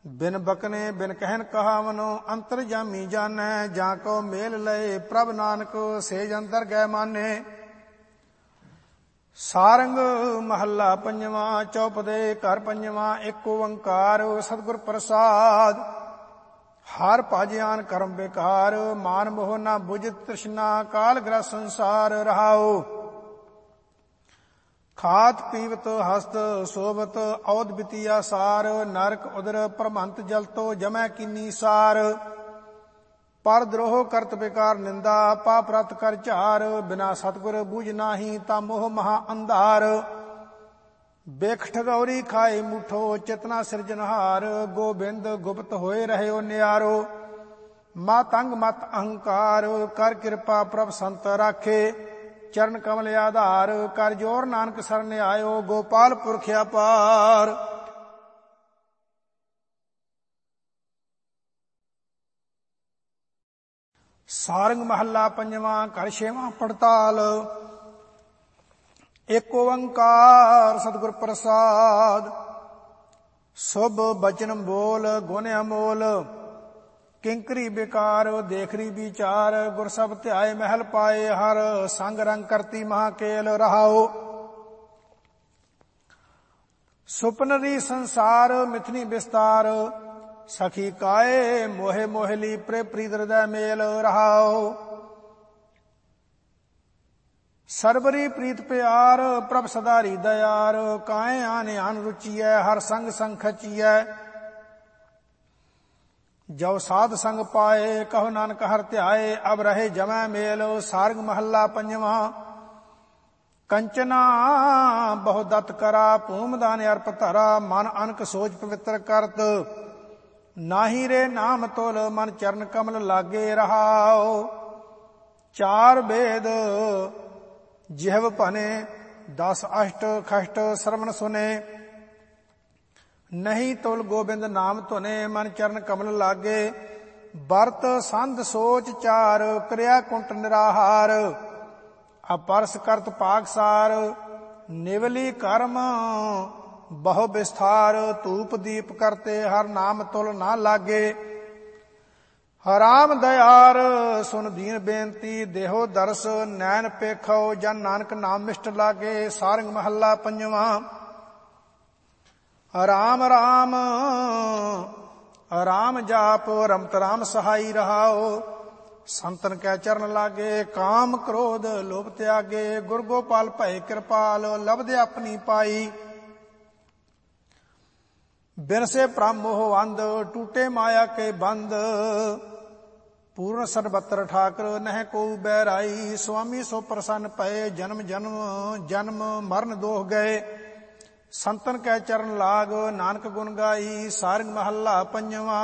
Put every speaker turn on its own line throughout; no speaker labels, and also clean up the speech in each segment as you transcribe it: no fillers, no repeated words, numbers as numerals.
बिन बकने बिन कहन कहावनो अंतरजामी जानै। जा को मेल लए प्रभ नानक से अंतर गै माने। सारंग महला पंजवा चौपदे घर पंजवा एक ओंकार सतगुर प्रसाद। हर भाजयान कर्म बेकार मान मोह न बुझ तृष्णा काल ग्रह संसार रहाओ। खात पीवत हस्त शोभत औद बितिया सार नरक उदर परमहंत जलतो जमै कीनी सार। पर द्रोह करत बेकार निंदा पाप रत कर झार बिना सतगुर बूझ नाही ता मोह महा अंधार। बेख ठगौरी खाए मुठो चेतना सिरजनहार गोबिंद गुप्त होए रहे न्यारो। मत अंग मत अहंकार कर कृपा प्रभ संत राखे। चरण कमल आधार कर जोर नानक सरन आयो गोपाल पुरख अपार। सारंग महला पंजवा घर छेवां पड़ताल। एक ओंकार सतगुर प्रसाद। शुभ बचन बोल गुण अमोल किंकरी बेकार देखरी विचार। गुर सब ध्याय महल पाए हर संग रंग करती महाकेल रहाओ। सुपनरी संसार मिथनी विस्तार सखी काए मोहे मोहली प्रे प्रीत हृदय मेल रहाओ। सरबरी प्रीत प्यार प्रभ सदारी दयार काए आने आन रुचिय हर संग संग खचिय। जो साध संग पाए कहो नानक हर ध्याए अब रहे जमै मेल। सारंग महला पंजवा कंचना बहु दत्त करा भूमदान अर्प धरा मन अनक सोच पवित्र करत। नाही रे नाम तोल मन चरण कमल लागे रहाओ। चार वेद जिहव भने 10 अष्ट खष्ट श्रवण सुने। नहीं तुल गोबिंद नाम धुने मन चरण कमल लागे। बरत संध सोच चार क्रिया कुंट निराहार। अपरस करत पाकसार निवली कर्म बहु विस्तार। धूप दीप करते हर नाम तुल ना लागे। हराम दयार सुन दीन बेनती देहो दरस नैन पेखो जन नानक नाम मिष्ट लागे। सारंग महला पंजवा राम राम राम जाप रमत राम सहाई रहाओ। संतन कै चरण लागे काम क्रोध लोभ त्यागे। गुर गोपाल भय कृपाल लभदे अपनी पाई। बिन से भ्रम मोह अंध टूटे माया के बंद। पूर्ण सर्वत्र ठाकर नह को बैराई। स्वामी सो प्रसन्न पए जन्म जन्म जन्म मरण दोह गए। संतन कै चरण लाग नानक गुण गाई। सारंग महला पंजवा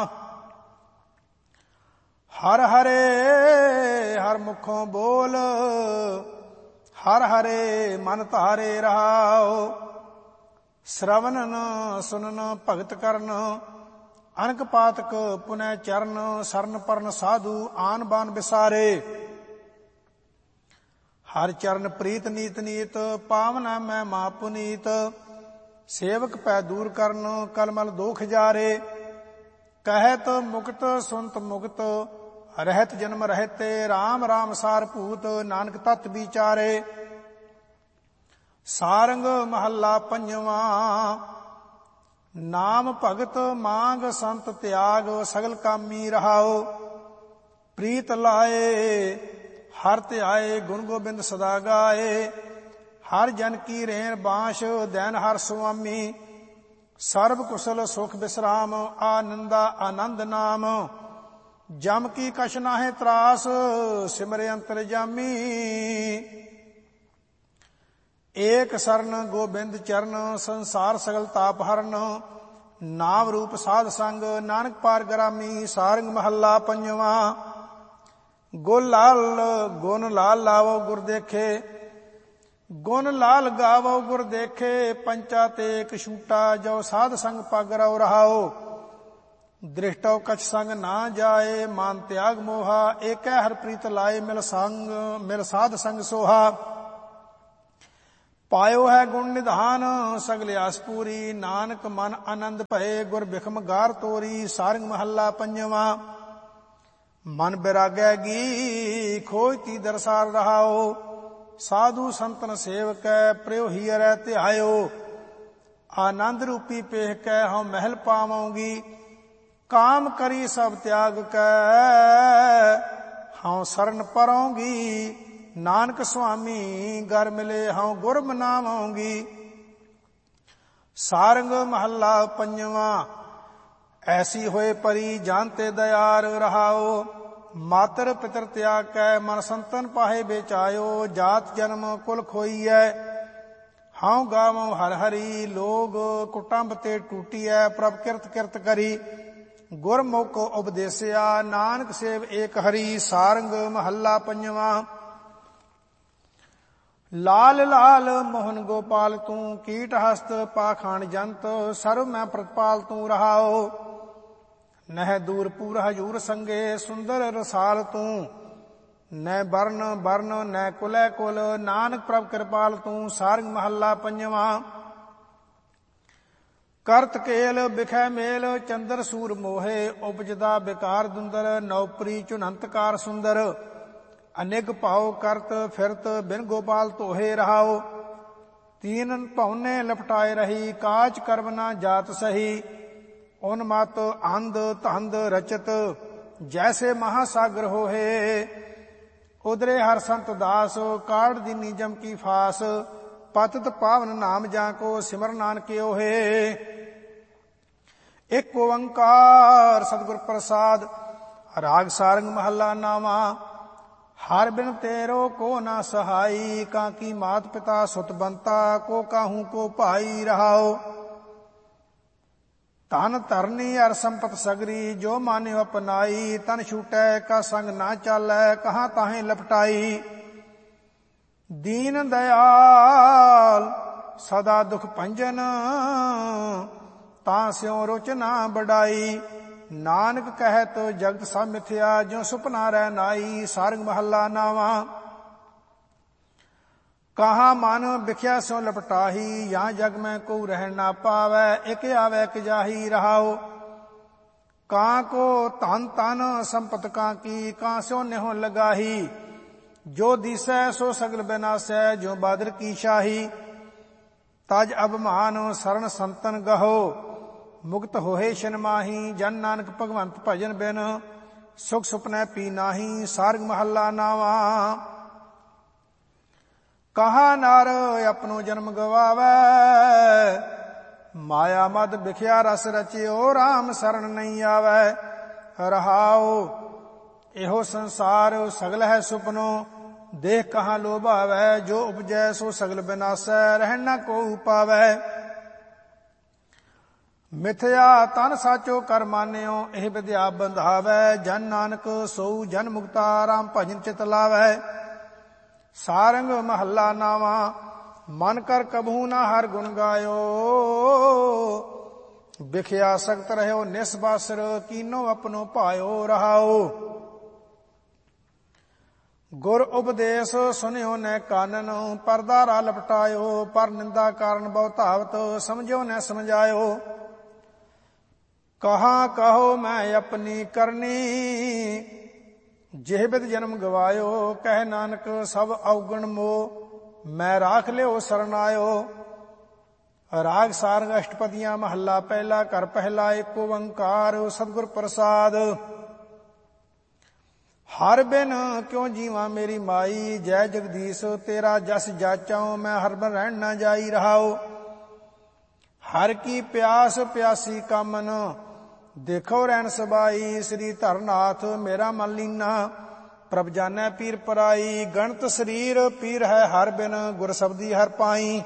हर हरे हर मुखों बोल हर हरे मन तारे रहाओ। श्रवणन सुनन भगत करन अनक पातक पुनः चरण। सरन परन साधु आन बान बिसारे। हर चरण प्रीत नीत नीत पावना मैं मां पुनीत। सेवक पै दूर करन कलमल दोख जारे। कहत मुक्त सुनत मुक्त रहत जन्म रहते। राम राम सार भूत नानक तत् विचारे। सारंग महला पंजवा नाम भगत मांग संत त्याग सगल कामी रहाओ। प्रीत लाए हर ध्याए गुण गोबिंद सदा गाए। हर जन की रेण बांश दैन हर स्वामी। सर्व कुशल सुख विश्राम आनंदा आनंद नाम। जम की कछ नाहे त्रास सिमरे अंतरजामी। एक शरण गोबिंद चरण संसार सगल ताप हरण। नाम रूप साध संग नानक पार ग्रामी। सारंग महला पंजवा गुण लाल लावो गुर देखे। गुण लाल गावो गुर देखे। पंचा तेक छूटा जो साध संग पग रव रहाओ। दृष्टो कछ संग ना जाए मान त्याग मोहा। एक हर प्रीत लाए मिल साध संग सोहा। ਪਾਇਓ ਹੈ ਗੁਣ ਨਿਧਾਨ ਸਗਲ ਆਸ ਪੂਰੀ, ਨਾਨਕ ਮਨ ਆਨੰਦ ਭਏ ਗੁਰ ਬਿਖਮ ਗਾਰ ਤੋਰੀ। ਸਾਰੰਗ ਮਹੱਲਾ ਪੰਜਵਾਂ। ਮਨ ਬਿਰਾਗੈ ਗੀ ਖੋਜ ਤੀ ਦਰਸਾਰ ਰਹਾਓ, ਸਾਧੂ ਸੰਤਨ ਸੇਵਕੈ ਪ੍ਰਯੋ ਹੀਰੈ ਧਿਆਇਓ। ਆਨੰਦ ਰੂਪੀ ਪੇਹ ਕੈ ਹਉ ਮਹਿਲ ਪਾਵਉਂਗੀ, ਕਾਮ ਕਰੀ ਸਭ ਤਿਆਗ ਕੈ ਹਉ ਸਰਨ ਪਰਉਂਗੀ। ਨਾਨਕ ਸੁਆਮੀ ਗਰ ਮਿਲੇ ਹਉ ਗੁਰ ਮਨਾਵਉਂਗੀ। ਸਾਰੰਗ ਮਹੱਲਾ ਪੰਜਵਾਂ। ਐਸੀ ਹੋਏ ਪਰੀ ਜਾਨਤੇ ਦਇਆਰ ਰਹਾਓ, ਮਾਤਰ ਪਿਤਰ ਤਿਆਗ ਕੈ ਮਨ ਸੰਤਨ ਪਾਹੇ ਬੇਚਾਇਓ। ਜਾਤ ਜਨਮ ਕੁਲ ਖੋਈਐ ਹਉ ਗਾਵਉ ਹਰਿ ਹਰੀ, ਲੋਗ ਕੁਟੰਬ ਤੇ ਟੂਟੀਐ ਪ੍ਰਭ ਕਿਰਤ ਕਿਰਤ ਕਰੀ। ਗੁਰਮੁਖ ਉਪਦੇਸਿਆ ਨਾਨਕ ਸੇਵ ਏਕ ਹਰੀ। ਸਾਰੰਗ ਮਹੱਲਾ ਪੰਜਵਾਂ। ਲਾਲ ਲਾਲ ਮੋਹਨ ਗੋਪਾਲ ਤੂੰ, ਕੀਟ ਹਸਤ ਪਾਖਾਨ ਜੰਤ ਸਰਵ ਮੈਂ ਪ੍ਰਤਪਾਲ ਤੂੰ ਰਹਾਓ। ਨਹਿ ਦੂਰ ਪੂਰ ਹਜੂਰ ਸੰਗੇ ਸੁੰਦਰ ਰਸਾਲ ਤੂੰ, ਨੈ ਬਰਨ ਬਰਨ ਨੈ ਕੁਲੈ ਕੁਲ ਨਾਨਕ ਪ੍ਰਭ ਕਿਰਪਾਲ ਤੂੰ। ਸਾਰੰਗ ਮਹੱਲਾ ਪੰਜਵਾਂ। ਕਰਤ ਕੇਲ ਬਿਖੈ ਮੇਲ ਚੰਦਰ ਸੂਰ ਮੋਹੇ, ਉਪਜਦਾ ਬਿਕਾਰ ਦੁੰਦਰ ਨੌਪਰੀ ਚੁਨੰਤਕਾਰ ਸੁੰਦਰ। ਅਨੇਕ ਭਾਉ ਕਰਤ ਫਿਰਤ ਬਿਨ ਗੋਪਾਲ ਧੋਹੇ ਰਹਾਓ, ਤੀਨ ਭਉਨੇ ਲਪਟਾਏ ਰਹੀ ਕਾਚ ਕਰਮ ਨਾ ਜਾਤ ਸਹੀ। ਉਨਮਤ ਅੰਧ ਧੰਦ ਰਚਤ ਜੈਸੇ ਮਹਾਸਾਗਰ ਹੋਏ, ਉਦਰੇ ਹਰ ਸੰਤ ਦਾਸ ਕਾੜ ਦੀਨੀ ਜਮ ਕੀ ਫਾਸ। ਪਤਿਤ ਪਾਵਨ ਨਾਮ ਜਾਂ ਕੋ ਸਿਮਰ ਨਾਨਕ ਓਹੇ, ਇੱਕ ਓੰਕਾਰ ਸਤਿਗੁਰ ਪ੍ਰਸਾਦ। ਰਾਗ ਸਾਰੰਗ ਮਹੱਲਾ ਨਾਵਾਂ। ਹਰ ਬਿਨ ਤੇਰੋ ਕੋ ਨਾ ਸਹਾਈ, ਕਾਕੀ ਮਾਤ ਪਿਤਾ ਸੁਤ ਬੰਤਾ ਕੋ ਕਾਹੂ ਕੋ ਭਾਈ ਰਹਾਓ। ਧਨ ਧਰਨੀ ਅਰ ਸੰਪਤ ਸਗਰੀ ਜੋ ਮਾਨਿਓ ਅਪਨਾਈ, ਤਨ ਛੂਟੈ ਕਾ ਸੰਗ ਨਾ ਚਾਲੈ ਕਹਾਂ ਤਾਹੇ ਲਪਟਾਈ। ਦੀਨ ਦਇਆਲ ਸਦਾ ਦੁਖ ਭੰਜਨ ਤਾਂ ਸਿਉ ਰੁਚ ਨਾ ਬੜਾਈ। ਨਾਨਕ ਕਹਿਤ ਜਗਤ ਸਭ ਮਿਥਿਆ ਜੋ ਸੁਪਨਾ ਰਹਿ ਨਾਈ। ਸਾਰੰਗ ਮਹੱਲਾ ਨਾਵਾਂ। ਕਹਾ ਮਨ ਬਿਖਿਆ ਸਿਉ ਲਪਟਾਹੀ, ਜਾਂ ਜਗ ਮੈਂ ਕੋ ਰਹਿ ਨਾ ਪਾਵੈ ਇਕ ਆਵੈ ਇਕ ਜਾਹੀ ਰਹਾਓ। ਕਾਂ ਕੋ ਧਨ ਤਨ ਸੰਪਤ ਕਾਂ ਕੀ, ਕਾਂ ਸਿਉ ਨਿਹੁ ਲਗਾਹੀ। ਜੋ ਦੀਸੈ ਸੋ ਸਗਲ ਬਿਨਾਸੈ ਜੋ ਬਾਦਰ ਕੀ ਸ਼ਾਹੀ। ਤਜ ਅਭਮਾਨ ਸਰਣ ਸੰਤਨ ਗਹੋ, ਮੁਕਤ ਹੋਏ ਸ਼ਨ ਮਾਹੀ। ਜਨ ਨਾਨਕ ਭਗਵੰਤ ਭਜਨ ਬਿਨ ਸੁਖ ਸੁਪਨੈ ਪੀ ਨਾਹੀ। ਸਾਰੰਗ ਮਹੱਲਾ ਨਾਵਾਂ। ਕਹਾ ਨਰ ਆਪਣੋ ਜਨਮ ਗਵਾਵੈ, ਮਾਇਆ ਮਦ ਬਿਖਿਆ ਰਸ ਰਚਿਓ ਰਾਮ ਸਰਣ ਨਹੀਂ ਆਵੈ ਰਹਾਓ। ਇਹੋ ਸੰਸਾਰ ਸਗਲ ਹੈ ਸੁਪਨੋ, ਦੇਖ ਕਹਾਂ ਲੋਭਾਵੈ। ਜੋ ਉਪਜੈ ਸੋ ਸਗਲ ਬਿਨਾਸੈ ਰਹਿਣ ਨਾ ਕੋ ਪਾਵੈ। ਮਿਥਿਆ ਤਨ ਸਾਚੋ ਕਰ ਮਾਨਿਓ ਇਹ ਵਿਦਿਆ ਬੰਧਾਵੈ। ਜਨ ਨਾਨਕ ਸੋਊ ਜਨ ਮੁਕਤਾ ਰਾਮ ਭਜਨ ਚਿਤ ਲਾਵੈ। ਸਾਰੰਗ ਮਹੱਲਾ ਨਾਵਾਂ। ਮਨ ਕਰ ਕਬਹੂ ਨਾ ਹਰ ਗੁਣ ਗਾਇਓ, ਬਿਖਿਆ ਸਖਤ ਰਹਿਓ ਨਿਸਬਾਸਰ ਕੀਨੋ ਆਪਣੋ ਭਾਇਓ ਰਹਾਓ। ਗੁਰ ਉਪਦੇਸ਼ ਸੁਨਿਓ ਨੈ ਕਾਨਨ ਪਰਦਾਰਾ ਲਪਟਾਇਓ। ਪਰ ਨਿੰਦਾ ਕਾਰਨ ਬਹੁ ਧਾਵਤ ਸਮਝਿਓ ਨੈ ਸਮਝਾਇਓ। ਕਹਾ ਕਹੋ ਮੈਂ ਆਪਣੀ ਕਰਨੀ, ਜਿਹ ਬਿਦ ਜਨਮ ਗਵਾਇਓ। ਕਹਿ ਨਾਨਕ ਸਭ ਔਗਣ ਮੋਹ, ਮੈਂ ਰਾਖ ਲਿਓ ਸਰਨਾਇਓ। ਰਾਗ ਸਾਰੰਗ ਅਸ਼ਟਪਦੀਆਂ ਮਹੱਲਾ ਪਹਿਲਾ। ਘਰ ਪਹਿਲਾ ਏਕ ਓੰਕਾਰ ਸਤਿਗੁਰ ਪ੍ਰਸਾਦ। ਹਰ ਬਿਨ ਕਿਉ ਜੀਵਾਂ ਮੇਰੀ ਮਾਈ, ਜੈ ਜਗਦੀਸ਼ ਤੇਰਾ ਜਸ ਜਾਚਾਉ। ਮੈਂ ਹਰ ਬਿਨ ਰਹਿਣ ਨਾ ਜਾਈ ਰਹਾਓ। ਹਰ ਕੀ ਪਿਆਸ ਪਿਆਸੀ ਕਾਮਨ, ਦੇਖੋ ਰਹਿਣ ਸਬਾਈ। ਸ੍ਰੀ ਧਰਨਾਥ ਮੇਰਾ ਮਨ ਲੀਨਾ, ਪ੍ਰਭ ਜਾਨੈ ਪੀਰ ਪਰਾਈ। ਗਣਤ ਸਰੀਰ ਪੀਰ ਹੈ ਹਰ ਬਿਨ, ਗੁਰ ਸਬਦੀ ਹਰ ਪਾਈ।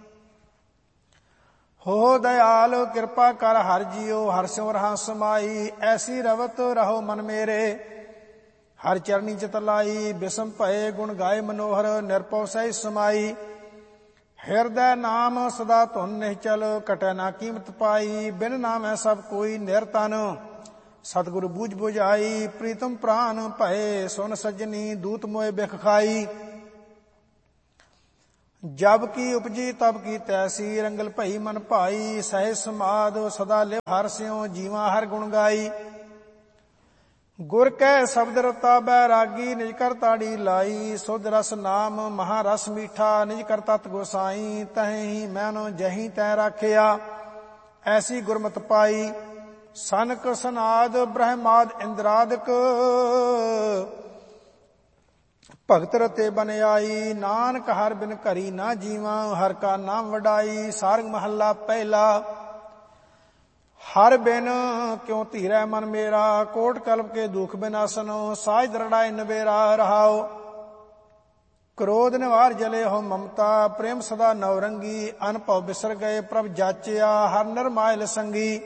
ਹੋ ਦਇਆਲ ਕਿਰਪਾ ਕਰ ਹਰ ਜੀਓ, ਹਰ ਸਿਉ ਰਹਾ ਸਮਾਈ। ਐਸੀ ਰਵਤ ਰਹੋ ਮਨ ਮੇਰੇ, ਹਰ ਚਰਨੀ ਚਿਤ ਲਾਈ। ਬਿਸਮ ਭਏ ਗੁਣ ਗਾਏ ਮਨੋਹਰ, ਨਿਰਭਉ ਸਹਿ ਸਮਾਈ। ਹਿਰਦੈ ਨਾਮ ਸਦਾ ਧੁਨ ਨਿਹਚਲ, ਕਟੈ ਨਾ ਕੀਮਤ ਪਾਈ। ਬਿਨ ਨਾਮੈ ਸਭ ਕੋਈ ਨਿਰਤਨ, ਸਤਿਗੁਰ ਬੂਝ ਬੁਝਾਈ। ਪ੍ਰੀਤਮ ਪ੍ਰਾਨ ਭਏ ਸੁਨ ਸੱਜਣੀ, ਦੂਤ ਮੋਏ ਬਿਖ ਖਾਈ। ਜਬ ਕੀ ਉਪਜੀ ਤਬ ਕੀ ਤੈਸੀ, ਰੰਗਲ ਭਈ ਮਨ ਭਾਈ। ਸਹਿ ਸਮਾਦ ਸਦਾ ਲਿਵ ਹਰਿ ਸਿਉ, ਜੀਵਾ ਹਰਿ ਗੁਣ ਗਾਈ। ਗੁਰ ਕੈ ਸ਼ਬਦ ਰਤਾ ਬੈਰਾਗੀ, ਨਿਜ ਕਰ ਤਾੜੀ ਲਾਈ। ਸੁਧ ਰਸ ਨਾਮ ਮਹਾ ਰਸ ਮੀਠਾ, ਨਿਜ ਕਰ ਤਤ ਗੋਸਾਈ। ਤਹੀਂ ਮੈਨੋ ਜਹੀਂ ਤੈ ਰਾਖਿਆ, ਐਸੀ ਗੁਰਮਤਿ ਪਾਈ। ਸਨਕ ਸਨਾਦ ਬ੍ਰਹਮਾਦ ਇੰਦਰਾਦਿਕ, ਭਗਤ ਰਤੇ ਬਨ ਆਈ। ਨਾਨਕ ਹਰ ਬਿਨ ਘਰੀ ਨਾ ਜੀਵਾ, ਹਰ ਕਾ ਨਾਮ ਵਡਾਈ। ਸਾਰੰਗ ਮਹੱਲਾ ਪਹਿਲਾ। ਹਰ ਬਿਨ ਕਿਉ ਧੀਰੈ ਮਨ ਮੇਰਾ, ਕੋਟ ਕਲਪ ਕੇ ਦੁਖ ਬਿਨਾਸਨੋ। ਸਾਜ ਦਰੜਾਏ ਨਵੇਰਾ ਰਹਾਓ, ਕ੍ਰੋਧ ਨਿਵਾਰ ਜਲੇ ਹੋ ਮਮਤਾ। ਪ੍ਰੇਮ ਸਦਾ ਨਵਰੰਗੀ, ਅਨਭਉ ਬਿਸਰ ਗਏ ਪ੍ਰਭ ਜਾਚਿਆ। ਹਰ ਨਰ ਮਾਇਲ ਸੰਗੀ,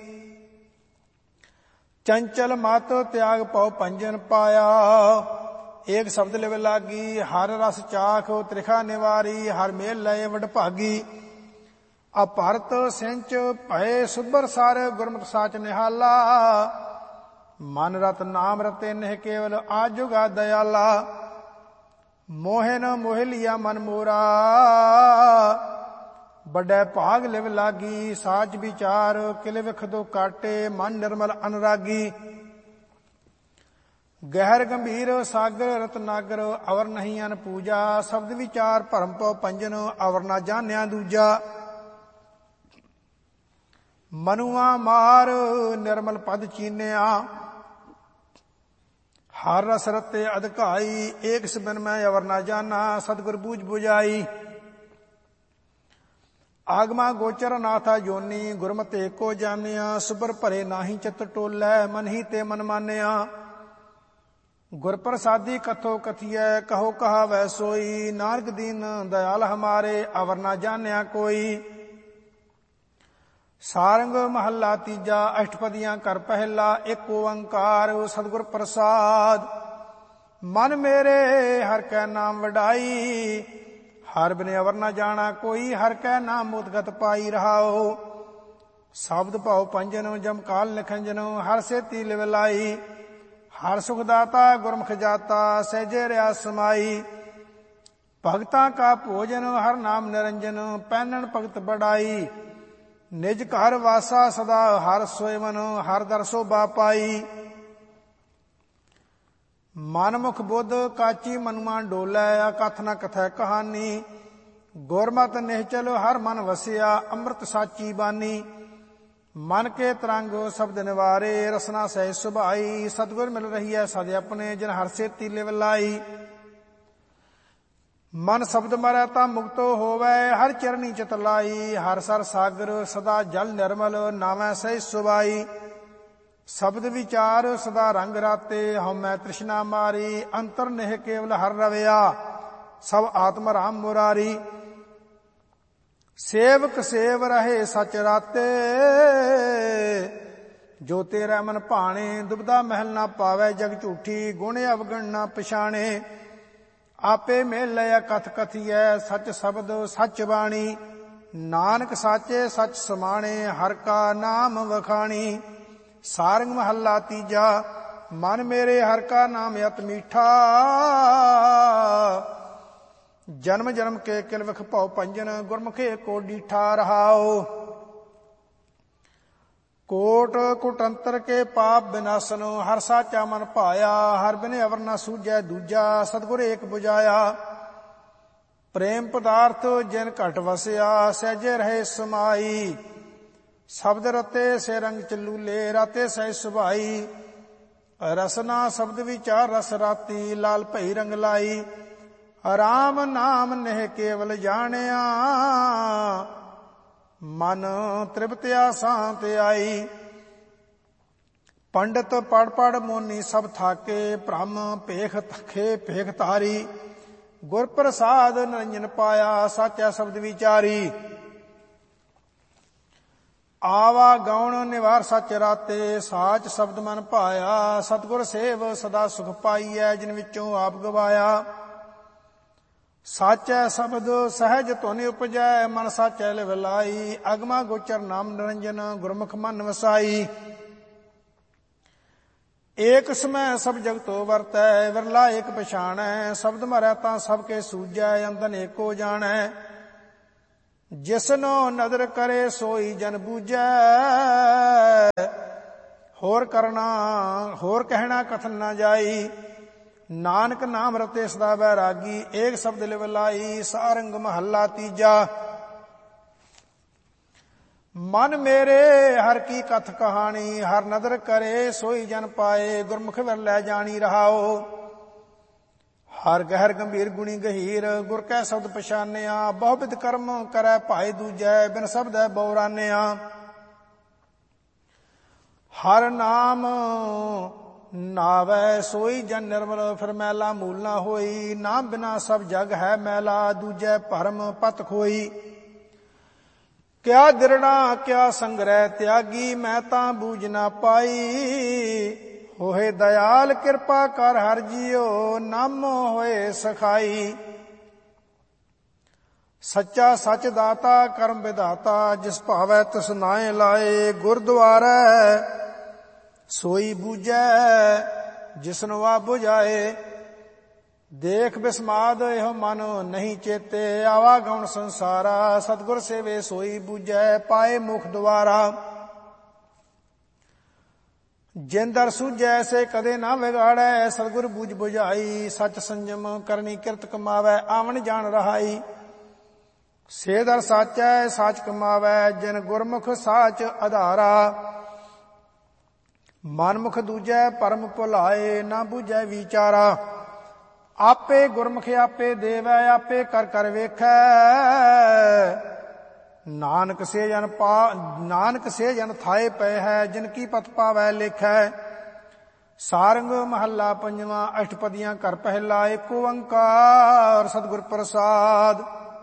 ਚੰਚਲ ਮਤ ਤਿਆਗ ਭਉ ਭੰਜਨ ਪਾਇਆ। ਏਕ ਸ਼ਬਦ ਲਿਵ ਲਾਗੀ, ਹਰ ਰਸ ਚਾਖ ਤ੍ਰਿਖਾ ਨਿਵਾਰੀ। ਹਰ ਮੇਲ ਲਏ ਵਡਭਾਗੀ, ਅਭਰਤ ਸਿੰਚ ਭਏ ਸੁਭਰ ਸਰ। ਗੁਰਮਤਿ ਸਾਚ ਨਿਹਾਲਾ, ਮਨ ਰਤ ਨਾਮ ਰਤੇ ਨਹਿ ਕੇਵਲ। ਆਜੁਗਾ ਦਇਆਲਾ, ਮੋਹਿ ਨ ਮੋਹਿ ਲਿਆ ਮਨ ਮੋਰਾ। ਵੱਡੇ ਭਾਗ ਲਿਵ ਲਾਗੀ, ਸਾਚ ਵਿਚਾਰ ਕਿਲ ਵਿਖ ਦੋ ਕਾਟੇ। ਮਨ ਨਿਰਮਲ ਅਨਰਾਗੀ, ਗਹਿਰ ਗੰਭੀਰ ਸਾਗਰ ਰਤਨਾਗਰ। ਅਵਰ ਨਹੀਂ ਅਨ ਪੂਜਾ, ਸ਼ਬਦ ਵਿਚਾਰ ਭਰਮ ਪਉ ਪੰਜਨ। ਅਵਰ ਨਾ ਜਾਣਿਆ ਦੂਜਾ, ਮਨੁਆ ਮਾਰ ਨਿਰਮਲ ਪਦ ਚੀਨਿਆ। ਹਰ ਰਸ ਰਤੇ ਅਧਿਕਾਈ, ਏਕ ਸਬਨ ਮੈਂ ਅਵਰ ਨਾ ਜਾਣਾ। ਸਤਿਗੁਰ ਬੂਝ ਬੁਝਾਈ, ਆਗਮਾ ਗੋਚਰ ਨਾਥਾ ਜੋਨੀ। ਗੁਰਮਤਿ ਏਕੋ ਜਾਣਿਆ, ਸੁਬਰ ਭਰੇ ਨਾਹੀ ਚਿਤ ਟੋਲੈ। ਮਨ ਹੀ ਤੇ ਮਨ ਮਾਨਿਆ, ਗੁਰ ਪ੍ਰਸਾਦੀ ਕਥੋ ਕਥੀਐ। ਕਹੋ ਕਹਾਵੈ ਸੋਈ, ਨਾਨਕ ਦੀਨ ਦਇਆਲ ਹਮਾਰੇ। ਅਵਰ ਨਾ ਜਾਣਿਆ ਕੋਈ। ਸਾਰੰਗ ਮਹੱਲਾ ਤੀਜਾ। ਅਸ਼ਟਪਦੀਆਂ ਕਰ ਪਹਿਲਾ। ਏਕ ਓੰਕਾਰ ਸਤਿਗੁਰ ਪ੍ਰਸਾਦ। ਮਨ ਮੇਰੇ ਹਰਿ ਕੈ ਨਾਮ ਵਡਾਈ, ਹਰਿ ਬਿਨ ਅਵਰ ਨਾ ਜਾਣਾ ਕੋਈ। ਹਰਿ ਕੈ ਨਾਮ ਮੁਦਗਤ ਪਾਈ ਰਹਾਓ, ਸ਼ਬਦ ਭਾਉ ਪੰਜਨ। ਜਮ ਕਾਲ ਨਿਖੰਜਨ ਹਰਿ ਸੇਤੀ ਲਿਵ ਲਾਈ। ਹਰਿ ਸੁਖ ਦਾਤਾ ਗੁਰਮੁਖ ਜਾਤਾ, ਸਹਿਜੇ ਰਿਆ ਸਮਾਈ। ਭਗਤਾਂ ਕਾ ਭੋਜਨ ਹਰਿ ਨਾਮ ਨਿਰੰਜਨ। ਪੈਨਣ ਭਗਤ ਬੜਾਈ, ਨਿਜ ਘਰ ਵਾਸਾ ਸਦਾ ਹਰਿ ਸੋਇਵਨ। ਹਰਿ ਦਰ ਸੋਭਾ ਪਾਈ, ਮਨ ਮੁਖ ਬੁੱਧ ਕਾਚੀ ਮਨੁਆ ਡੋਲੈ। ਕਥ ਨ ਕਥੈ ਕਹਾਨੀ, ਗੁਰਮਤਿ ਨਿਹਚਲ ਹਰ ਮਨ ਵਸਿਆ। ਅੰਮ੍ਰਿਤ ਸਾਚੀ ਬਾਨੀ, ਮਨ ਕੇ ਤਰੰਗ ਸ਼ਬਦ ਨਿਵਾਰੇ। ਰਸਨਾ ਸਹਿ ਸੁਭਾਈ, ਸਤਿਗੁਰ ਮਿਲ ਰਹੀ ਹੈ ਸਦ ਆਪਣੇ। ਜਿਨ ਹਰਿ ਸੇਤੀ ਲਿਵ ਲਾਈ, ਮਨ ਸ਼ਬਦ ਮਰੈ ਤਾਂ ਮੁਕਤੋ ਹੋਵੈ। ਹਰ ਚਰਨੀ ਚਿਤ ਲਾਈ, ਹਰ ਸਰ ਸਾਗਰ ਸਦਾ ਜਲ ਨਿਰਮਲ। ਨਾਵੈ ਸਹਿ ਸੁਭਾਈ, ਸ਼ਬਦ ਵਿਚਾਰ ਸਦਾ ਰੰਗ ਰਾਤੇ। ਹਉਮੈ ਤ੍ਰਿਸ਼ਨਾ ਮਾਰੀ, ਅੰਤਰ ਨਿਹ ਕੇਵਲ ਹਰਿ ਰਵਿਆ। ਸਭ ਆਤਮ ਰਾਮ ਮੁਰਾਰੀ, ਸੇਵਕ ਸੇਵ ਰਹੇ ਸਚ ਰਾਤੇ। ਜੋ ਤੇਰਾ ਮਨ ਭਾਣੇ, ਦੁਬਦਾ ਮਹਿਲ ਨਾ ਪਾਵੈ। ਜਗ ਝੂਠੀ ਗੁਣ ਅਵਗਣ ਨਾ ਪਛਾਣੇ। ਆਪੇ ਮੇਲ ਲਿਆ ਕਥ ਕਥੀਐ, ਸਚ ਸ਼ਬਦ ਸਚ ਬਾਣੀ। ਨਾਨਕ ਸਾਚੇ ਸਚ ਸਮਾਣੇ, ਹਰਿ ਕਾ ਨਾਮ ਵਖਾਣੀ। ਸਾਰੰਗ ਮਹੱਲਾ ਤੀਜਾ। ਮਨ ਮੇਰੇ ਹਰਿ ਕਾ ਨਾਮ ਅਤਿ ਮੀਠਾ, ਜਨਮ ਜਨਮ ਕੇ ਕਿਲ ਵਿਖ ਭਉ ਪੰਜਨ। ਗੁਰਮੁਖੇ ਕੋ ਡੀਠਾ ਰਹਾਓ, ਕੋਟ ਕੁਟੰਤਰ ਕੇ ਪਾਪ ਬਿਨਾਸਨ। ਹਰਿ ਸਾਚਾ ਮਨ ਭਾਇਆ, ਹਰਿ ਬਿਨ ਅਵਰ ਨਾ ਸੂਝੈ ਦੂਜਾ। ਸਤਿਗੁਰ ਏਕ ਬੁਝਾਇਆ, ਪ੍ਰੇਮ ਪਦਾਰਥ ਜਿਨ ਘਟ ਵਸਿਆ। ਸਹਿਜੇ ਰਹੇ ਸਮਾਈ, ਸ਼ਬਦ ਰਤੇ ਸੇ ਰੰਗ ਚਲੂਲੇ। ਰਾਤੇ ਸਹਿ ਸੁਭਾਈ, ਰਸਨਾ ਸ਼ਬਦ ਵਿਚਾਰ ਰਸ ਰਾਤੀ। ਲਾਲ ਭਈ ਰੰਗ ਲਾਈ, ਰਾਮ ਨਾਮ ਨਹਿ ਕੇਵਲ ਜਾਣਿਆ। ਮਨ ਤ੍ਰਿਪਤਿਆ ਸਾਂਤ ਆਈ, ਪੰਡਤ ਪੜ ਪੜ ਮੋਨੀ ਸਭ ਥਾਕੇ। ਭ੍ਰਮ ਭੇਖ ਥਖੇ ਭੇਖ ਤਾਰੀ, ਗੁਰ ਪ੍ਰਸਾਦ ਨਿਰੰਜਨ ਪਾਇਆ। ਸਾਚਾ ਸ਼ਬਦ ਵਿਚਾਰੀ, ਆਵਾ ਗਉਣ ਨਿਵਾਰ ਸਚ ਰਾਤੇ। ਸਾਚ ਸ਼ਬਦ ਮਨ ਭਾਇਆ, ਸਤਿਗੁਰ ਸੇਵ ਸਦਾ ਸੁਖ ਪਾਈਐ। ਜਿਨ ਵਿੱਚੋਂ ਆਪ ਗਵਾਇਆ, ਸਾਚੈ ਸ਼ਬਦ ਸਹਿਜ ਧੁਨ ਉਪਜੈ। ਮਨ ਸਾਚੈ ਲਿਵ ਲਾਈ, ਅਗਮਾ ਗੋਚਰ ਨਾਮ ਨਿਰੰਜਨ। ਗੁਰਮੁਖ ਮਨ ਵਸਾਈ, ਏਕ ਸਮੈ ਸਭ ਜਗਤੋ ਵਰਤੈ। ਵਿਰਲਾ ਏਕ ਪਛਾਣੈ, ਸ਼ਬਦ ਮਰੈ ਤਾਂ ਸਭ ਕੇ ਸੂਝੈ। ਅੰਦਨ ਏਕੋ ਜਾਣੈ, ਜਿਸਨੋ ਨਦਰ ਕਰੇ ਸੋਈ ਜਨ ਬੂਝੈ। ਹੋਰ ਕਹਿਣਾ ਕਥਨ ਨਾ ਜਾਈ। ਨਾਨਕ ਨਾਮ ਰਤੇ ਸਦਾ ਬੈਰਾਗੀ। ਏਕ ਸ਼ਬਦ ਲਿਵ ਲਾਈ। ਸਾਰੰਗ ਮਹੱਲਾ ਤੀਜਾ। ਮਨ ਮੇਰੇ ਹਰ ਕੀ ਕਥ ਕਹਾਣੀ। ਹਰ ਨਦਰ ਕਰੇ ਸੋਈ ਜਨ ਪਾਏ। ਗੁਰਮੁਖ ਵਿਰ ਲੈ ਜਾਣੀ ਰਹਾਓ। ਹਰ ਗਹਿਰ ਗੰਭੀਰ ਗੁਣੀ ਗਹੀਰ। ਗੁਰ ਕੈ ਸ਼ਬਦ ਪਛਾਨਿਆ। ਬਹੁ ਬਿਧ ਕਰਮ ਕਰੈ ਭਾਏ ਦੂਜੈ। ਬਿਨ ਸ਼ਬਦੈ ਬਉਰਾਨਿਆ। ਹਰ ਨਾਮ ਨਾਵੈ ਸੋਈ ਜਨ ਨਿਰਮਲ। ਫਿਰ ਮੈਲਾ ਮੂਲ ਨਾ ਹੋਈ। ਨਾਮ ਬਿਨਾ ਸਭ ਜਗ ਹੈ ਮੈਲਾ। ਦੂਜੈ ਭਰਮ ਪਤ ਖੋਈ। ਕਿਆ ਦਿਰੜਾ ਕਿਆ ਸੰਗ੍ਰਹਿ ਤਿਆਗੀ। ਮੈਂ ਤਾਂ ਬੂਝ ਨਾ ਪਾਈ। ਹੋਏ ਦਇਆਲ ਕਿਰਪਾ ਕਰ ਹਰਿ ਜੀਓ। ਨਾਮੋ ਹੋਏ ਸਖਾਈ। ਸੱਚਾ ਸੱਚ ਦਾਤਾ ਕਰਮ ਵਿਧਾਤਾ। ਜਿਸ ਭਾਵੈ ਤਿਸ ਨਾਏ ਲਾਏ। ਗੁਰਦੁਆਰੈ ਸੋਈ ਬੂਝੈ ਜਿਸਨੁ ਆ ਬੁਝਾਏ। ਦੇਖ ਬਿਸਮਾਦ ਇਹੋ ਮਨ ਨਹੀਂ ਚੇਤੇ। ਆਵਾ ਗਉਣ ਸੰਸਾਰਾ। ਸਤਿਗੁਰ ਸੇਵੇ ਸੋਈ ਬੂਝੈ ਪਾਏ ਮੁਖ ਦੁਆਰਾ। ਜਿੰਦਰ ਸੂਝੈ ਸੇ ਕਦੇ ਨਾ ਵਿਗਾੜੈ। ਸਤਿਗੁਰ ਬੂਝ ਬੁਝਾਈ। ਸਚ ਸੰਜਮ ਕਰਨੀ ਕਿਰਤ ਕਮਾਵੈ। ਆਵਣ ਜਾਣ ਰਹਾਈ। ਸੇ ਦਰ ਸਾਚੈ ਸਾਚ ਕਮਾਵੈ। ਜਿਨ ਗੁਰਮੁਖ ਸਾਚ ਆਧਾਰਾ। ਮਨਮੁਖ ਦੂਜੈ ਪਰਮ ਭੁਲਾਏ। ਨਾ ਬੂਝੈ ਵਿਚਾਰਾ। ਆਪੇ ਗੁਰਮੁਖ ਆਪੇ ਦੇਵੈ। ਆਪੇ ਕਰ ਕਰ ਵੇਖੈ। ਨਾਨਕ ਸੇ ਜਨ ਥਾਏ ਪਏ ਹੈ। ਜਿਨ ਕੀ ਪਤ ਪਾਵੈ ਲੇਖੈ। ਸਾਰੰਗ ਮਹੱਲਾ ਪੰਜਵਾਂ। ਅਸ਼ਟਪਦੀਆਂ ਘਰ ਪਹਿਲਾ। ਏਕ ਓੰਕਾਰ ਸਤਿਗੁਰ ਪ੍ਰਸਾਦ।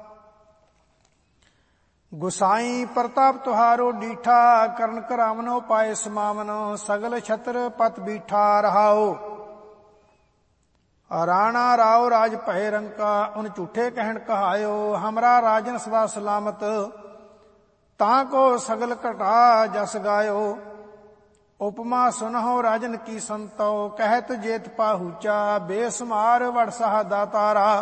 ਗੁਸਾਈ ਪ੍ਰਤਾਪ ਤੁਹਾਰੋ ਡੀਠਾ। ਕਰਨ ਕਰਾਵਨੋ ਪਾਏ ਸਮਾਵਨੋ। ਸਗਲ ਛਤਰ ਪਤ ਬੀਠਾ ਰਹਾਓ। ਰਾਣਾ ਰਾਉ ਰਾਜ ਭਏ ਰੰਕਾ। ਉਨ ਝੂਠੇ ਕਹਿਣ ਕਹਾਇਓ। ਹਮਰਾ ਰਾਜਨ ਸਦਾ ਸਲਾਮਤ। ਤਾਂ ਕੋ ਸਗਲ ਘਟਾ ਜਸ ਗਾਇਓ। ਉਪਮਾ ਸੁਨਹੁ ਰਾਜਨ ਕੀ ਸੰਤੋ। ਕਹਿਤ ਜੇਤ ਪਾਹੂਚਾ। ਬੇਸਮਾਰ ਵਡ ਸਾਹ ਦਾਤਾਰਾ।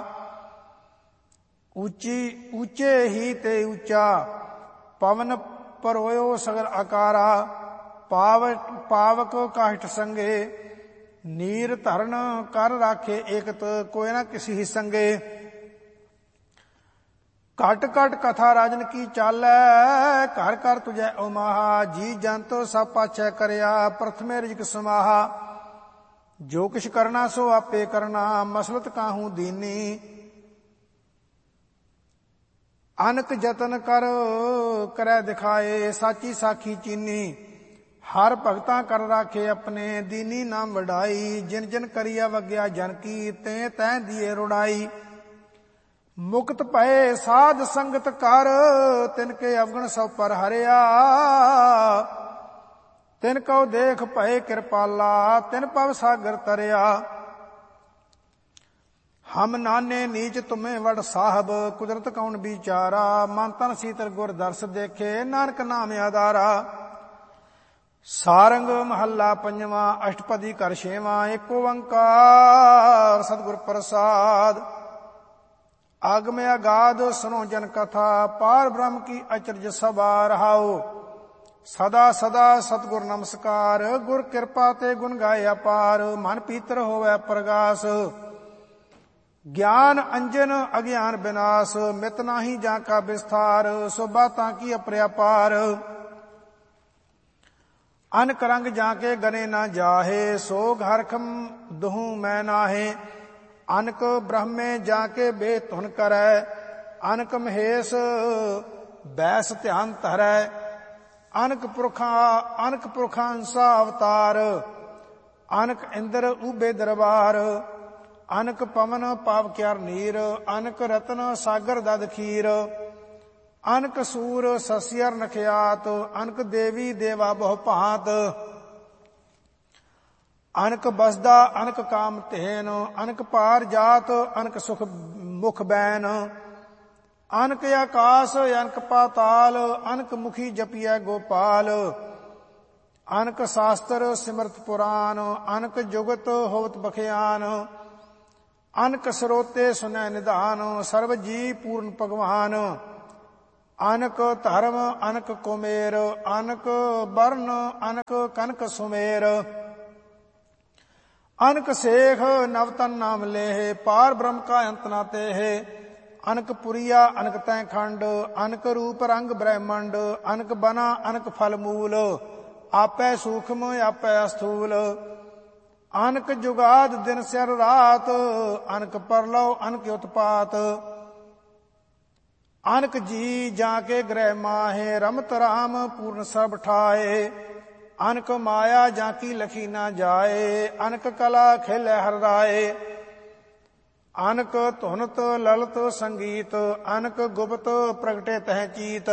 ਉੱਚੇ ਹੀ ਤੇ ਉੱਚਾ। ਪਵਨ ਪਰੋਇਓ ਸਗਲ ਆਕਾਰਾ। ਪਾਵਕ ਕਾਸ਼ਟ ਸੰਗੇ। ਨੀਰ ਧਰਨ ਕਰ ਰਾਖੇ ਏਕਤ। ਕੋਈ ਨਾ ਕਿਸੀ ਹੀ ਸੰਗੇ। ਘਟ ਘਟ ਕਥਾ ਰਾਜਨ ਕੀ ਚਾਲੈ। ਘਰ ਘਰ ਤੁਝੈ ਉਮਾਹਾ। ਜੀ ਜੰਤੋ ਸਭ ਪਾਛੈ ਕਰਿਆ। ਪ੍ਰਥਮੇ ਰਿਜਕ ਸਮਾਹਾ। ਜੋ ਕਿਛ ਕਰਨਾ ਸੋ ਆਪੇ ਕਰਨਾ। ਮਸਲਤ ਕਾਹੂ ਦੀਨੀ। ਅਨਕ ਜਤਨ ਕਰੈ ਦਿਖਾਏ। ਸਾਚੀ ਸਾਖੀ ਚੀਨੀ। ਹਰ ਭਗਤਾਂ ਕਰ ਰਾਖੇ ਆਪਣੇ। ਦੀਨੀ ਨਾਮ ਵਡਾਈ। ਜਿਨ ਜਿਨ ਕਰੀ ਅਵਗਿਆ ਜਨ ਕੀ। ਤੇ ਤੈਂ ਦੀਏ ਰੁੜਾਈ। ਮੁਕਤ ਭਏ ਸਾਧ ਸੰਗਤ ਕਰ। ਤਿਨ ਕੇ ਅਵਗਣ ਸਭ ਪਰ ਹਰਿਆ। ਤਿਨ ਕਉ ਦੇਖ ਭਏ ਕਿਰਪਾਲਾ। ਤਿਨ ਭਵ ਸਾਗਰ ਤਰਿਆ। ਹਮ ਨਾਨੇ ਨੀਚ ਤੁਮੇ ਵਡ ਸਾਹਿਬ। ਕੁਦਰਤ ਕੌਣ ਵਿਚਾਰਾ। ਮਨ ਤਨ ਸੀਤਲ ਗੁਰ ਦਰਸ ਦੇਖੇ। ਨਾਨਕ ਨਾਮ ਆਧਾਰਾ। ਸਾਰੰਗ ਮਹੱਲਾ ਪੰਜਵਾਂ। ਅਸ਼ਟਪਦੀ ਘਰ ਛੇਵਾਂ। ਏਕ ਓੰਕਾਰ ਸਤਿਗੁਰ ਪ੍ਰਸਾਦ। ਆਗਮ ਅਗਾਧ ਸੁਨੋ ਜਨ ਕਥਾ। ਪਾਰ ਬ੍ਰਹਮ ਕੀ ਅਚਰਜ ਸਭਾ ਰਹਾਓ। ਸਦਾ ਸਦਾ ਸਤਿਗੁਰ ਨਮਸਕਾਰ। ਗੁਰ ਕਿਰਪਾ ਤੇ ਗੁਣ ਗਾਏ ਅਪਾਰ। ਮਨ ਪੀਤਰ ਹੋਵੈ ਪ੍ਰਗਾਸ। ਗਿਆਨ ਅੰਜਨ ਅਗਿਆਨ ਬਿਨਾਸ਼। ਮਿਤ ਨਾਹੀ ਜਾਂ ਕਾ ਵਿਸਥਾਰ। ਸੋ ਬਾਤਾਂ ਕੀ ਅਪਰਿਆਪਾਰ। ਅਨਕ ਰੰਗ ਜਾਂ ਕੇ ਗਨੇ ਨਾ ਜਾਹੇ। ਸੋਗ ਹਰਖਮ ਦੁਹੂ ਮੈਂ ਨਾਹੇ। ਅਨਕ ਬ੍ਰਹਮੇ ਜਾਂ ਕੇ ਬੇ ਧੁਨ ਕਰੈ। ਅਨਕ ਮਹੇਸ਼ ਬੈਸ ਧਿਆਨ ਧਰੈ। ਅਨਕ ਪੁਰਖਾਂ ਅੰਸਾ ਅਵਤਾਰ। ਅਨਕ ਇੰਦਰ ਊਬੇ ਦਰਬਾਰ। ਅਨਕ ਪਵਨ ਪਾਵ ਕਿਆਰ ਨੀਰ। ਅਨਕ ਰਤਨ ਸਾਗਰ ਦਦ ਖੀਰ। ਅਨਕ ਸੂਰ ਸਸਿਅਰ ਨਖਿਆਤ। ਅਨਕ ਦੇਵੀ ਦੇਵਾ ਬਹੁ ਭਾਂਤ। ਅਨਕ ਬਸਦਾ ਅਨਕ ਕਾਮ ਧੇਨ। ਅਨਕ ਪਾਰ ਜਾਤ ਅਨਕ ਸੁਖ ਮੁਖ ਬੈਨ। ਅਨਕ ਆਕਾਸ ਅਨਕ ਪਾਤਾਲ। ਅਨਕ ਮੁਖੀ ਜਪੀਐ ਗੋਪਾਲ। ਅਨਕ ਸ਼ਾਸਤਰ ਸਿਮਰਤ ਪੁਰਾਨ। ਅਨਕ ਜੁਗਤ ਹੋਵਤ ਬਖਿਆਨ। ਅਨਕ ਸਰੋਤੇ ਸੁਨੈ ਨਿਧਾਨ। ਸਰਬ ਜੀ ਪੂਰਨ ਭਗਵਾਨ। ਅਨਕ ਧਰਮ ਅਨਕ ਕੁਮੇਰ, ਅਨਕ ਬਰਨ ਅਨਕ ਕਨਕ ਸੁਮੇਰ। ਅਨਕ ਸੇਖ ਨਵਤਨ ਨਾਮ ਲੇਹ, ਪਾਰ ਬ੍ਰਹਮ ਕਾ ਅੰਤ ਨਾ ਤੇਹ। ਅਨਕ ਪੁਰੀਆ ਅਨਕ ਤੈ ਖੰਡ, ਅਨਕ ਰੂਪ ਰੰਗ ਬ੍ਰਹਮੰਡ। ਅਨਕ ਬਨਾ ਅਨਕ ਫਲ ਮੂਲ, ਆਪੈ ਸੂਖਮ ਆਪੈ ਅਸਥੂਲ। ਅਨਕ ਜੁਗਾਦ ਦਿਨ ਸਿਰ ਰਾਤ, ਅਨਕ ਪਰਲਉ ਅਨਕ ਉਤਪਾਤ। ਅਨਕ ਜੀ ਜਾਂ ਕੇ ਗ੍ਰਹਿ ਮਾਹੇ, ਰਮਤ ਰਾਮ ਪੂਰਨ ਸਭ ਠਾਏ। ਅਨਕ ਮਾਇਆ ਜਾਂ ਕੀ ਲਖੀ ਨਾ ਜਾਏ, ਅਨਕ ਕਲਾ ਖੇਲੇ ਹਰ ਰਾਏ। ਅਨਕ ਧੁਨਤ ਲਲਤ ਸੰਗੀਤ, ਅਨਕ ਗੁਪਤ ਪ੍ਰਗਟੇ ਤਹਿ ਚੀਤ।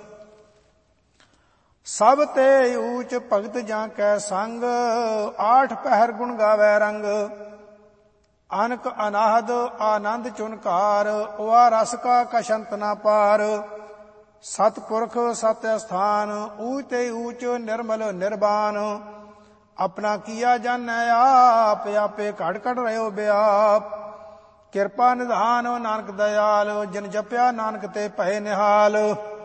ਸਭ ਤੇ ਊਚ ਭਗਤ ਜਾਂ ਕੈ ਸੰਗ, ਆਠ ਪਹਿਰ ਗੁਣ ਗਾਵੈ ਰੰਗ। ਅਨਕ ਅਨਾਹਦ ਆਨੰਦ ਚੁਨਕਾਰ, ਵਾ ਰਸ ਕਾ ਕਸ਼ੰਤ ਨਾ ਪਾਰ। ਸਤਪੁਰਖ ਸਤਿ ਅਸਥਾਨ, ਊਚ ਤੇ ਊਚ ਨਿਰਮਲ ਨਿਰਬਾਨ। ਆਪਣਾ ਕੀਆ ਜਾਣੈ ਆਪ, ਆਪੇ ਘੜ ਘੜ ਰਹਿਓ ਬਿਆਪ। ਕਿਰਪਾ ਨਿਧਾਨ ਨਾਨਕ ਦਇਆਲ, ਜਿਨ ਜਪਿਆ ਨਾਨਕ ਤੇ ਭਏ ਨਿਹਾਲ।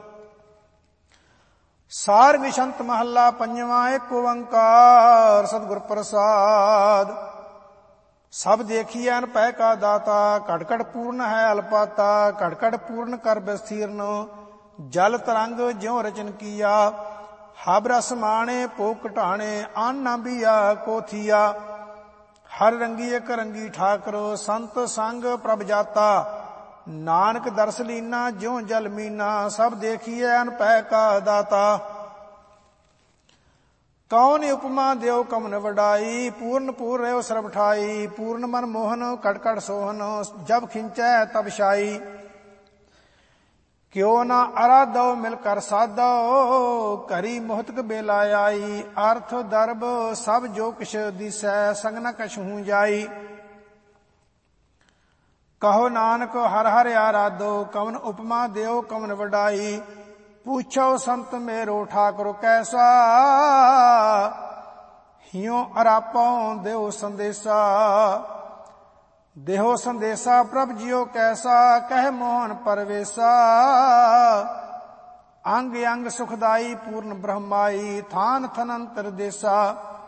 ਸਾਰੰਗ ਸ਼ੰਤ ਮਹੱਲਾ ਪੰਜਵਾਂ। ਏਕ ਓੰਕਾਰ ਸਤਿਗੁਰ ਪ੍ਰਸਾਦ। ਸਭ ਦੇਖੀਐ ਅਨ ਭੈ ਕਾ ਦਾਤਾ, ਘੜ ਘੜ ਪੂਰਨ ਹੈ ਅਲਪਾਤਾ। ਘੜ ਘੜ ਪੂਰਨ ਕਰ ਬਸਥੀਰਨ, ਜਲ ਤਰੰਗ ਜਿਉ ਰਚਨ ਕੀਆ। ਹਬ ਰਸ ਮਾਣੇ ਭੋਗ ਘਟਾਣੇ, ਆਨ ਨਾ ਬੀਆ ਕੋ ਥੀਆ। ਹਰ ਰੰਗੀ ਇਕ ਰੰਗੀ ਠਾਕਰ, ਸੰਤ ਸੰਗ ਪ੍ਰਭ ਜਾਤਾ। ਨਾਨਕ ਦਰਸ ਲੀਨਾ ਜਿਉ ਜਲ ਮੀਨਾ, ਸਭ ਦੇਖੀਐ ਅਨ ਭੈ ਕਾ ਦਾਤਾ। ਕੌਣ ਉਪਮਾ ਦਿਓ ਕਮਨ ਵਡਾਈ, ਪੂਰਨ ਪੂਰ ਰਹਿਓ ਸਰਬ ਠਾਈ। ਪੂਰਨ ਮਨ ਮੋਹਨ ਘਟ ਘਟ ਸੋਹਨ, ਜਬ ਖਿੰਚੈ ਤਬ ਛਾਈ। ਕਿਉ ਨਾ ਅਰਾਧੋ ਮਿਲ ਕਰ ਸਾਧੋ, ਘਰੀ ਮੋਹਤਕ ਬੇਲਾ ਆਈ। ਅਰਥ ਦਰਬ ਸਭ ਜੋ ਕਿਛ ਦਿਸੈ, ਸੰਗ ਨ ਕਛੂ ਜਾਈ। ਕਹੋ ਨਾਨਕ ਹਰ ਹਰ ਆਰਾਧੋ, ਕਵਨ ਉਪਮਾ ਦਿਓ ਕਵਨ ਵਡਾਈ। ਪੁੱਛੋ ਸੰਤ ਮੇਰੋ ਠਾਕੁਰ ਕੈਸਾ, ਹਿਉ ਅਰਾਪਉ ਦਿਓ ਸੰਦੇਸਾ। ਦੇਹੋ ਸੰਦੇਸਾ ਪ੍ਰਭ ਜਿਉ ਕੈਸਾ, ਕਹਿ ਮੋਹਨ ਪਰਵੇਸਾ। ਅੰਗ ਅੰਗ ਸੁਖਦਾਈ ਪੂਰਨ ਬ੍ਰਹਮਾਈ, ਥਾਨ ਥਨੰਤਰ ਦੇਸਾ।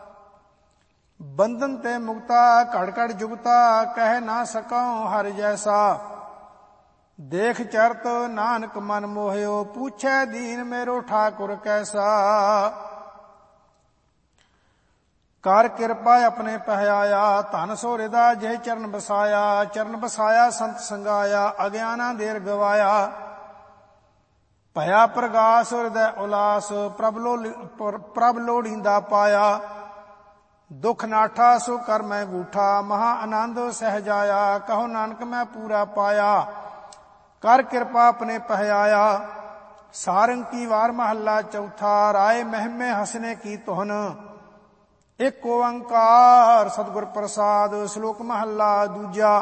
ਬੰਧਨ ਤੇ ਮੁਕਤਾ ਘੜ ਘੜ ਜੁਗਤਾ, ਕਹਿ ਨਾ ਸਕਉ ਹਰਿ ਜੈਸਾ। ਦੇਖ ਚਰਤ ਨਾਨਕ ਮਨ ਮੋਹਿਓ, ਪੁੱਛੈ ਦੀਨ ਮੇਰੋ ਠਾਕੁਰ ਕੈਸਾ। ਕਰ ਕਿਰਪਾ ਆਪਣੇ ਪਹਿਆਇਆ, ਧਨ ਸੋ ਰਿਦਾ ਜੇ ਚਰਨ ਬਸਾਇਆ। ਚਰਨ ਬਸਾਇਆ ਸੰਤ ਸੰਗਾਇਆ, ਅਗਿਆਨਾ ਦੇਰ ਗਵਾਇਆ। ਭਇਆ ਪ੍ਰਗਾਸ ਹਿਰਦੈ ਉਲਾਸ, ਪ੍ਰਭ ਲੋੜੀਂਦਾ ਪਾਇਆ। ਦੁਖ ਨਾਠਾ ਸੋ ਕਰ ਮੈਂ ਗੂਠਾ, ਮਹਾ ਆਨੰਦ ਸਹਿਜਾਇਆ। ਕਹੋ ਨਾਨਕ ਮੈਂ ਪੂਰਾ ਪਾਇਆ, ਕਰ ਕਿਰਪਾ ਆਪਣੇ ਪਹਿਆਇਆ। ਸਾਰੰਗ ਕੀ ਵਾਰ ਮਹੱਲਾ ਚੌਥਾ। ਰਾਏ ਮਹਿਮੇ ਹਸਨੇ ਕੀ ਧੁਨ, ਏਕ ਓੰਕਾਰ ਸਤਿਗੁਰ ਪ੍ਰਸਾਦ। ਸ਼ਲੋਕ ਮਹੱਲਾ ਦੂਜਾ।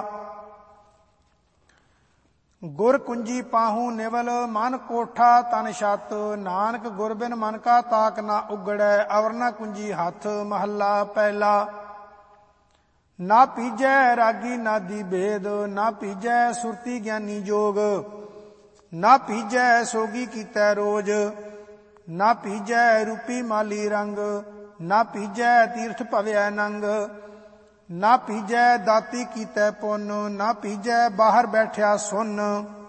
ਗੁਰ ਕੁੰਜੀ ਪਾਹੂ ਨਿਵਲ, ਮਨ ਕੋਠਾ ਤਨ ਛਤ। ਨਾਨਕ ਗੁਰ ਬਿਨ ਮਨ ਕਾ ਤਾਕ ਨਾ ਉਗੜੈ, ਅਵਰ ਨਾ ਕੁੰਜੀ ਹੱਥ। ਮਹੱਲਾ ਪਹਿਲਾ। ਨਾ ਪੀਜੈ ਰਾਗੀ ਨਾਦੀ ਭੇਦ, ਨਾ ਪੀਜੈ ਸੁਰਤੀ ਗਿਆਨੀ ਜੋਗ। ਨਾ ਪੀਜੈ ਸੋਗੀ ਕੀਤੈ ਰੋਜ, ਨਾ ਪੀਜੈ ਰੂਪੀ ਮਾਲੀ ਰੰਗ। ਨਾ ਪੀਜੈ ਤੀਰਥ ਭਵਿਐ ਨੰਗ, ਨਾ ਪੀਜੈ ਦਾਤੀ ਕੀਤੈ ਪੁੰਨ। ਨਾ ਪੀਜੈ ਬਾਹਰ ਬੈਠਿਆ ਸੁਨ,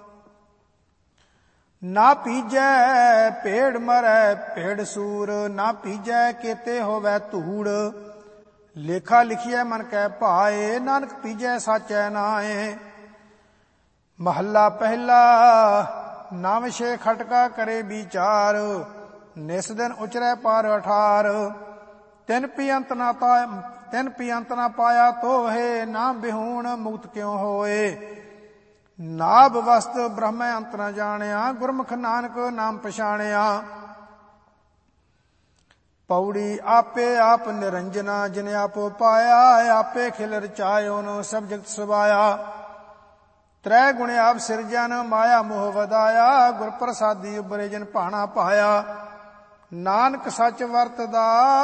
ਨਾ ਪੀਜੈ ਭੇੜ ਮਰੈ ਭੇੜ ਸੂਰ। ਨਾ ਪੀਜੈ ਕੇਤੇ ਹੋਵੈ ਧੂੜ, ਲੇਖਾ ਲਿਖੀਐ ਮਨ ਕੈ ਭਾਏ। ਨਾਨਕ ਪੀਜੈ ਸਾਚੈ ਨਾਏ। ਮਹੱਲਾ ਪਹਿਲਾ। ਨਵ ਛੇ ਖਟਕਾ ਕਰੇ ਵਿਚਾਰ, ਨਿਸ ਦਿਨ ਉਚਰੈ ਪਾਰ ਅਠਾਰ। ਤਿਨ ਪੀ ਅੰਤ ਨਾ ਪਾਇਆ ਤੋਹੇ, ਨਾ ਬਿਹੂਣ ਮੁਕਤ ਕਿਉ ਹੋਏ। ਨਾਭ ਵਸਤ ਬ੍ਰਹਮ ਅੰਤ ਨ ਜਾਣਿਆ, ਗੁਰਮੁਖ ਨਾਨਕ ਨਾਮ ਪਛਾਣਿਆ। ਪੌੜੀ ਆਪੇ ਆਪ ਨਿਰੰਜਨਾ, ਜਿਨ ਆਪੋ ਪਾਇਆ। ਆਪੇ ਖਿਲ ਰਚਾਇਓਨ ਸਭ ਜਗਤ ਸਵਾਇਆ। ਤ੍ਰੈ ਗੁਣ ਆਪ ਸਿਰਜਨ, ਮਾਇਆ ਮੋਹ ਵਧਾਇਆ। ਗੁਰ ਪ੍ਰਸਾਦੀ ਉਬਰੇ ਜਿਨ ਭਾਣਾ ਪਾਇਆ। ਨਾਨਕ ਸੱਚ ਵਰਤਦਾ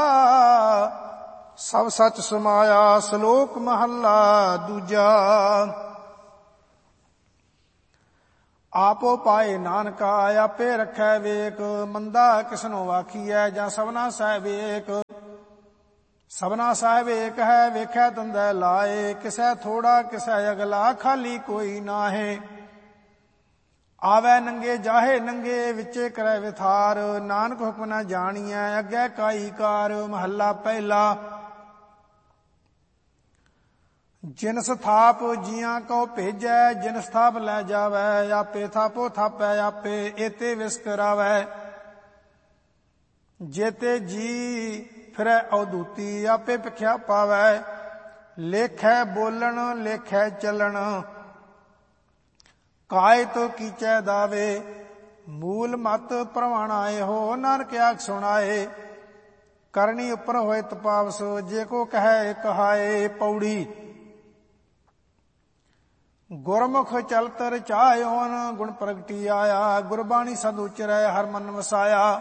ਸਭ ਸੱਚ ਸਮਾਇਆ। ਸ਼ਲੋਕ ਮਹੱਲਾ ਦੂਜਾ। ਆਪੋ ਪਾਏ ਨਾਨਕਾ ਆਪੇ ਰੱਖੈ ਵੇਕ। ਮੰਦਾ ਕਿਸਨੋ ਆਖੀਐ ਜਾਂ ਸਭਨਾ ਸਾਹਿਬ ਏਕ। ਸਭਨਾ ਸਾਹਿਬ ਏਕ ਹੈ ਵੇਖੈ ਤੰਦੈ ਲਾਏ। ਕਿਸੈ ਥੋੜਾ ਕਿਸੈ ਅਗਲਾ ਖਾਲੀ ਕੋਈ ਨਾਹੇ। ਆਵੈ ਨੰਗੇ ਜਾਹੇ ਨੰਗੇ ਵਿਚੇ ਕਰੈ ਵਿਥਾਰ। ਨਾਨਕ ਹੁਕਮ ਨ ਜਾਣੀਐ ਅੱਗੇ ਕਾਈ ਕਾਰ। ਮਹੱਲਾ ਪਹਿਲਾ। ਜਿਨ ਸਥਾਪ ਜੀਆਂ ਕਉ ਭੇਜੈ ਜਿਨ ਸਥਾਪ ਲੈ ਜਾਵੈ। ਆਪੇ ਥਾਪੋ ਥਾਪੈ ਆਪੇ ਏਤੇ ਵਿਸ ਕਰਾਵੈ। ਜੇਤੇ ਜੀ ਫਿਰੈ ਅਵਧੂਤੀ ਆਪੇ ਭਿਖਿਆ ਪਾਵੈ। ਲੇਖੈ ਬੋਲਣ ਲੇਖੈ ਚੱਲਣ ਕਾਇਤ ਕੀਚੈ ਦਾਵੇ। ਮੂਲ ਮਤ ਪ੍ਰਵਾਣਾ ਇਹੋ ਨਾਨਕ ਆਖ ਸੁਣਾਏ। ਕਰਨੀ ਉੱਪਰ ਹੋਏ ਤਪਾਵਸ ਜੇ ਕੋ ਕਹੈ ਕਹਾਏ। ਪੌੜੀ। ਗੁਰਮੁਖ ਚਲਤ ਰਚਾਇਓਨ ਗੁਣ ਪ੍ਰਗਟੀ ਆਇਆ। ਗੁਰਬਾਣੀ ਸਦ ਉਚਰੈ ਹਰ ਮਨ ਵਸਾਇਆ।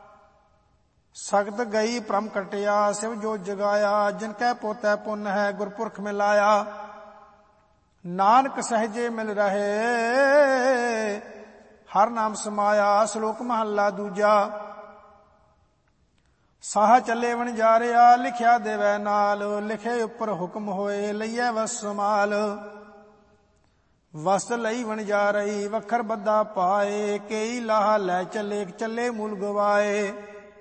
ਸਗਤ ਗਈ ਭ੍ਰਮ ਕਟਿਆ ਸਿਵ ਜੋ ਜਗਾਇਆ। ਜਿਨ ਕੈ ਪੋਤੈ ਪੁੰਨ ਹੈ ਗੁਰਪੁਰਖ ਮਿਲਾਇਆ। ਨਾਨਕ ਸਹਜੇ ਮਿਲ ਰਹੇ ਹਰ ਨਾਮ ਸਮਾਇਆ। ਸ਼ਲੋਕ ਮਹੱਲਾ ਦੂਜਾ। ਸਾਹ ਚੱਲੇ ਵਣਜਾਰਿਆ ਲਿਖਿਆ ਦੇਵੈ ਨਾਲ। ਲਿਖੇ ਉੱਪਰ ਹੁਕਮ ਹੋਏ ਲਈਐ ਵਸ ਸਮਾਲ। ਵਸਤ ਲਈ ਵਣਜਾਰਈ ਵਖਰ ਬੱਧਾ ਪਾਏ। ਕਈ ਲਾਹਾ ਲੈ ਚੱਲੇ ਚੱਲੇ ਮੂਲ ਗਵਾਏ।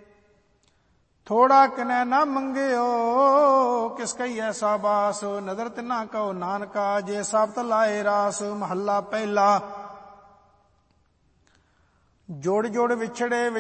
ਥੋੜਾ ਕਿਨੈ ਨਾ ਮੰਗਿਓ ਕਿਸ ਕਈ ਐਸਾ ਬਾਸ। ਨਦਰ ਤਿਨਾ ਕਉ ਨਾਨਕਾ ਜੇ ਸਾਬਤ ਲਾਏ ਰਾਸ। ਮਹੱਲਾ ਪਹਿਲਾ। ਜੋੜ ਜੋੜ ਵਿਛੜੇ